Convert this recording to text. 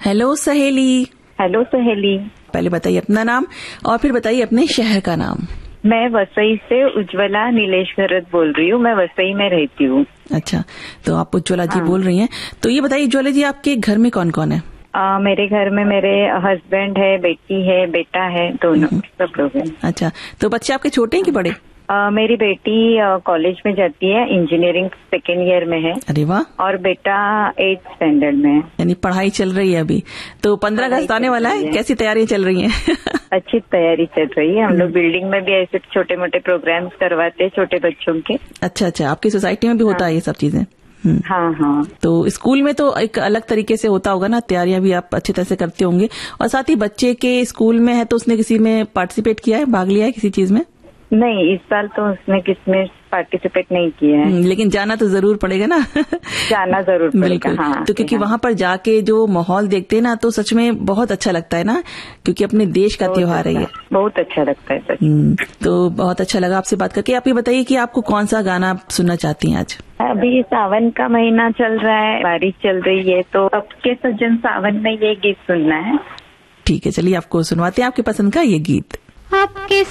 Hello सहेली। Hello सहेली। पहले बताइए अपना नाम और फिर बताइए अपने शहर का नाम। मैं वसई से उज्ज्वला नीलेश घरत बोल रही हूँ। मैं वसई में रहती हूँ। अच्छा, तो आप उज्ज्वला जी बोल रही हैं। तो ये बताइए उज्ज्वला जी, आपके घर में कौन कौन है? मेरे घर में मेरे हस्बैंड है, बेटी है, बेटा है, दोनों सब लोग हैं। अच्छा, तो बच्चे आपके छोटे हैं कि बड़े? मेरी बेटी कॉलेज में जाती है, इंजीनियरिंग सेकेंड ईयर में है। अरे वाह। और बेटा 8th स्टैंडर्ड में है। यानी पढ़ाई चल रही है अभी। तो 15 अगस्त आने वाला है, कैसी तैयारियां चल रही हैं? अच्छी तैयारी चल रही है। हम लोग बिल्डिंग में भी ऐसे छोटे मोटे प्रोग्राम्स करवाते हैं छोटे बच्चों के। अच्छा, आपकी सोसाइटी में भी होता है ये सब चीजें? हाँ। तो स्कूल में तो एक अलग तरीके से होता होगा ना, तैयारियां भी आप अच्छी तरह से करते होंगे। और साथ ही बच्चे के स्कूल में है तो उसने किसी में पार्टिसिपेट किया है, भाग लिया है किसी चीज में? नहीं, इस साल तो उसने किसमें पार्टिसिपेट नहीं किया है। लेकिन जाना तो जरूर पड़ेगा ना। जाना जरूर पड़ेगा। हाँ, तो क्योंकि वहाँ पर जाके जो माहौल देखते हैं ना, तो सच में बहुत अच्छा लगता है ना, क्योंकि अपने देश का त्योहार है ये। बहुत अच्छा लगता है सच। तो बहुत अच्छा लगा आपसे बात करके। आप ये बताइए कि आपको कौन सा गाना सुनना चाहती हैं आज? अभी सावन का महीना चल रहा है, बारिश चल रही है, तो अब के सज्जन सावन में ये गीत सुनना है। ठीक है, चलिए आपको सुनवाते हैं आपके पसंद का ये गीत। आपके